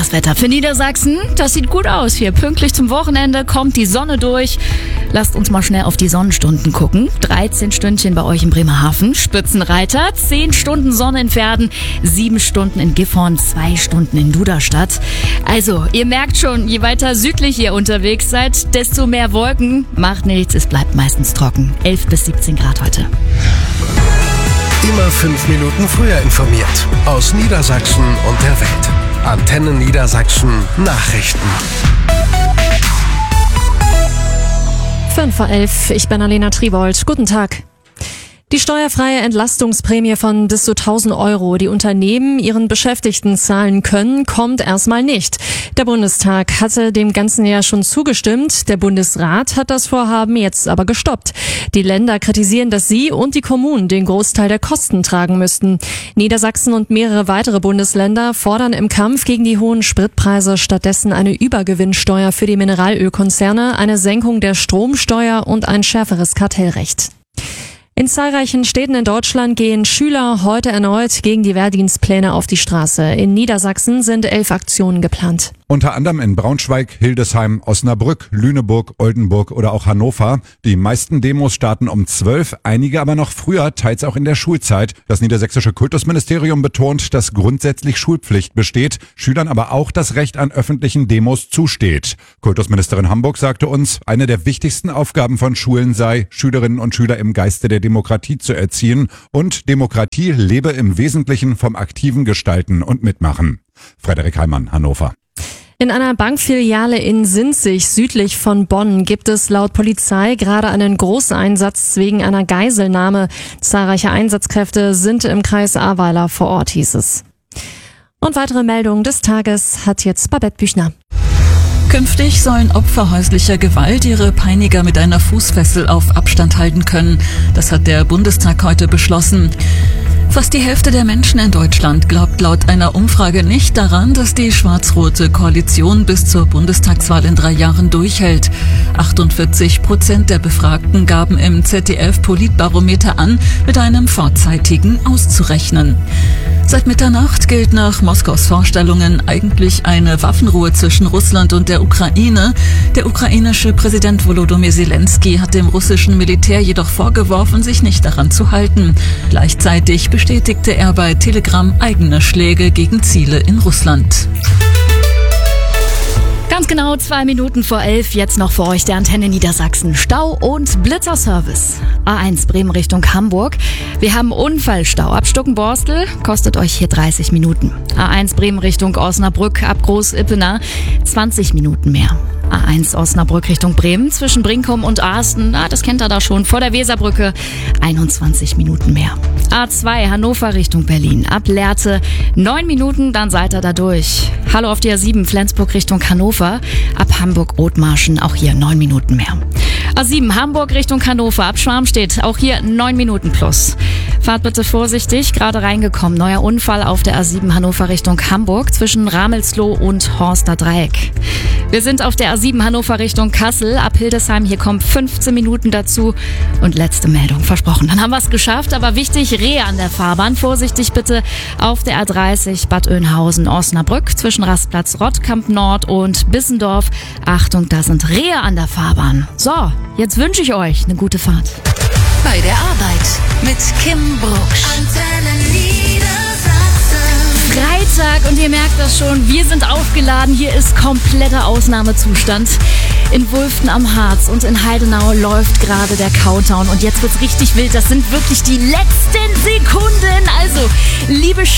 das Wetter für Niedersachsen. Das sieht gut aus hier. Pünktlich zum Wochenende kommt die Sonne durch. Lasst uns mal schnell auf die Sonnenstunden gucken. 13 Stündchen bei euch in Bremerhaven. Spitzenreiter. 10 Stunden Sonne in Verden. 7 Stunden in Gifhorn. 2 Stunden in Duderstadt. Also, ihr merkt schon, je weiter südlich ihr unterwegs seid, desto mehr Wolken. Macht nichts, es bleibt meistens trocken. 11 bis 17 Grad heute. Immer 5 Minuten früher informiert. Aus Niedersachsen und der Welt. Antenne Niedersachsen Nachrichten. 5:11 Uhr, ich bin Alena Triebold. Guten Tag. Die steuerfreie Entlastungsprämie von bis zu 1.000 Euro, die Unternehmen ihren Beschäftigten zahlen können, kommt erstmal nicht. Der Bundestag hatte dem Ganzen ja schon zugestimmt. Der Bundesrat hat das Vorhaben jetzt aber gestoppt. Die Länder kritisieren, dass sie und die Kommunen den Großteil der Kosten tragen müssten. Niedersachsen und mehrere weitere Bundesländer fordern im Kampf gegen die hohen Spritpreise stattdessen eine Übergewinnsteuer für die Mineralölkonzerne, eine Senkung der Stromsteuer und ein schärferes Kartellrecht. In zahlreichen Städten in Deutschland gehen Schüler heute erneut gegen die Wehrdienstpläne auf die Straße. In Niedersachsen sind 11 Aktionen geplant. Unter anderem in Braunschweig, Hildesheim, Osnabrück, Lüneburg, Oldenburg oder auch Hannover. Die meisten Demos starten um 12, einige aber noch früher, teils auch in der Schulzeit. Das niedersächsische Kultusministerium betont, dass grundsätzlich Schulpflicht besteht, Schülern aber auch das Recht an öffentlichen Demos zusteht. Kultusministerin Hamburg sagte uns, eine der wichtigsten Aufgaben von Schulen sei, Schülerinnen und Schüler im Geiste der Demokratie zu erziehen und Demokratie lebe im Wesentlichen vom aktiven Gestalten und Mitmachen. Frederik Heimann, Hannover. In einer Bankfiliale in Sinzig, südlich von Bonn, gibt es laut Polizei gerade einen Großeinsatz wegen einer Geiselnahme. Zahlreiche Einsatzkräfte sind im Kreis Ahrweiler vor Ort, hieß es. Und weitere Meldungen des Tages hat jetzt Babette Büchner. Künftig sollen Opfer häuslicher Gewalt ihre Peiniger mit einer Fußfessel auf Abstand halten können. Das hat der Bundestag heute beschlossen. Fast die Hälfte der Menschen in Deutschland glaubt laut einer Umfrage nicht daran, dass die schwarz-rote Koalition bis zur Bundestagswahl in 3 Jahren durchhält. 48% der Befragten gaben im ZDF-Politbarometer an, mit einem vorzeitigen auszurechnen. Seit Mitternacht gilt nach Moskaus Vorstellungen eigentlich eine Waffenruhe zwischen Russland und der Ukraine. Der ukrainische Präsident Volodymyr Zelensky hat dem russischen Militär jedoch vorgeworfen, sich nicht daran zu halten. Gleichzeitig bestätigte er bei Telegram eigene Schläge gegen Ziele in Russland. Ganz genau 2 Minuten vor 11, jetzt noch für euch der Antenne Niedersachsen. Stau und Blitzerservice. A1 Bremen Richtung Hamburg. Wir haben Unfallstau ab Stuckenborstel, kostet euch hier 30 Minuten. A1 Bremen Richtung Osnabrück ab Groß-Ippener, 20 Minuten mehr. A1 Osnabrück Richtung Bremen, zwischen Brinkum und Arsten, das kennt ihr da schon, vor der Weserbrücke, 21 Minuten mehr. A2 Hannover Richtung Berlin, ab Lehrte, 9 Minuten, dann seid ihr da durch. Hallo auf die A7 Flensburg Richtung Hannover, ab Hamburg-Othmarschen, auch hier 9 Minuten mehr. A7 Hamburg Richtung Hannover, ab Schwarmstedt, auch hier 9 Minuten plus. Fahrt bitte vorsichtig, gerade reingekommen, neuer Unfall auf der A7 Hannover Richtung Hamburg, zwischen Ramelsloh und Horster Dreieck. Wir sind auf der A7 Hannover Richtung Kassel, ab Hildesheim, hier kommen 15 Minuten dazu. Und letzte Meldung, versprochen, dann haben wir es geschafft, aber wichtig, Rehe an der Fahrbahn, vorsichtig bitte auf der A30 Bad Oeynhausen-Osnabrück, zwischen Rastplatz Rottkamp Nord und Bissendorf. Achtung, da sind Rehe an der Fahrbahn. So, jetzt wünsche ich euch eine gute Fahrt. Bei der Arbeit mit Kim Brucksch. Antenne Niedersachsen. Freitag und ihr merkt das schon, wir sind aufgeladen. Hier ist kompletter Ausnahmezustand. In Wulften am Harz und in Heidenau läuft gerade der Countdown und jetzt wird's richtig wild. Das sind wirklich die letzten Sekunden. Also, liebe